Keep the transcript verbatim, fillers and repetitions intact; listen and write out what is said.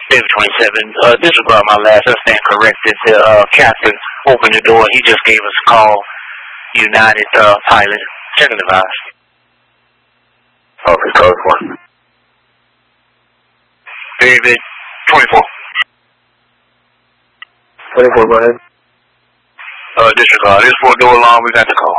David twenty-seven, uh, disregard my last, I stand corrected. The uh, captain opened the door. He just gave us a call. United uh, pilot. Check the device. Office code one. David twenty-four. twenty-four, go ahead. Uh, disregard. This four door alarm. We got the call.